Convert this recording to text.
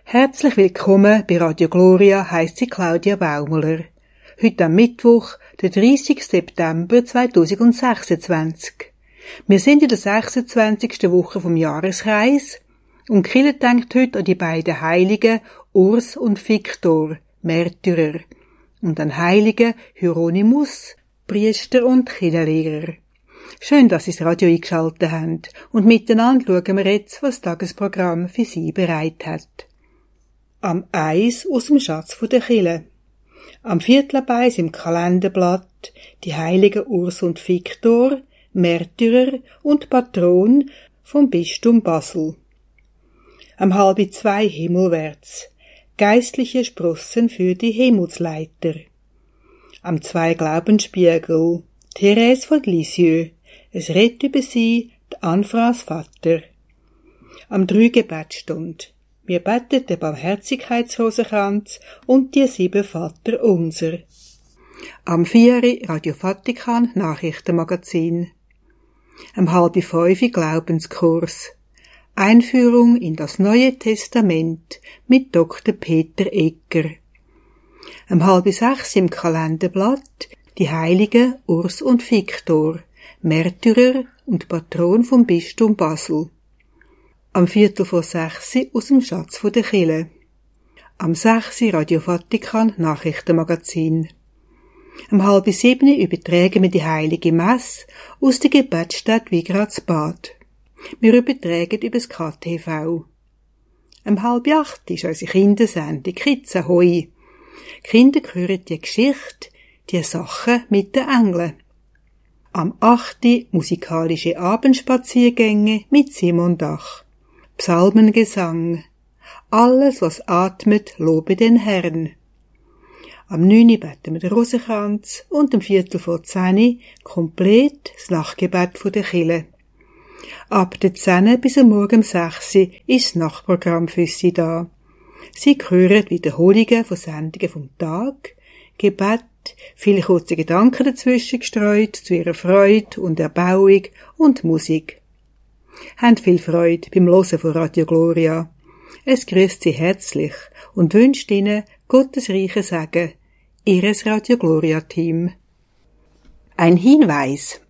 Herzlich willkommen bei Radio Gloria, heisst sie Claudia Baumler. Heute am Mittwoch, der 30. September 2026. Wir sind in der 26. Woche vom Jahreskreis und die Kirche denkt heute an die beiden Heiligen Urs und Viktor, Märtyrer, und an Heiligen Hieronymus, Priester und Kirchenlehrer. Schön, dass Sie das Radio eingeschaltet haben und miteinander schauen wir jetzt, was das Tagesprogramm für Sie bereit hat. Am 1 aus dem Schatz der Kirche. Am 1 im Kalenderblatt die Heiligen Urs und Viktor, Märtyrer und Patron vom Bistum Basel. Am 1:30 himmelwärts, geistliche Sprossen für die Himmelsleiter. Am 2 Glaubensspiegel, Therese von Lisieux, es redet über sie, die Anfras Vater. Am 3 Gebetsstunde, wir beten den Barmherzigkeitsrosenkranz und die 7 Vater unser. Am 4 Radio Vatikan Nachrichtenmagazin. Am 4:30 Glaubenskurs. Einführung in das Neue Testament mit Dr. Peter Egger. Am 5:30 im Kalenderblatt die Heiligen Urs und Viktor, Märtyrer und Patron vom Bistum Basel. Am 5:45 aus dem Schatz der Kirche. Am 6 Radio Vatikan Nachrichtenmagazin. Am 6:30 übertragen wir die Heilige Messe aus der Gebetsstätte Wigradsbad. Wir übertragen über das KTV. Am 7:30 ist unsere Kindersendung Kids Ahoi. Kinder hören die Geschichte, die Sachen mit den Engeln. Am 8 musikalische Abendspaziergänge mit Simon Dach. Psalmengesang. Alles, was atmet, lobe den Herrn. Am 9 beten wir den Rosenkranz und am 9:45 komplett das Nachtgebet der Kirche. Ab der 10 bis am Morgen um 6 ist das Nachtprogramm für Sie da. Sie hören Wiederholungen von Sendungen vom Tag, Gebet, viele kurze Gedanken dazwischen gestreut zu Ihrer Freude und Erbauung und Musik. Habt viel Freude beim Hören von Radio Gloria. Es grüßt Sie herzlich und wünscht Ihnen Gottes reichen Segen. Ihres Radio Gloria Team. Ein Hinweis.